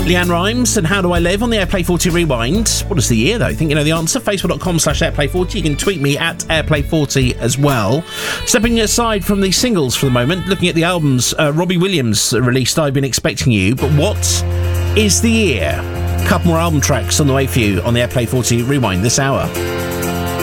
Leanne Rimes and How Do I Live on the Airplay 40 Rewind. What is the year, though? I think you know the answer. Facebook.com/Airplay40. You can tweet me at Airplay40 as well. Stepping aside from the singles for the moment, looking at the albums, Robbie Williams released I've Been Expecting You, but what is the year? A couple more album tracks on the way for you on the Airplay 40 Rewind this hour.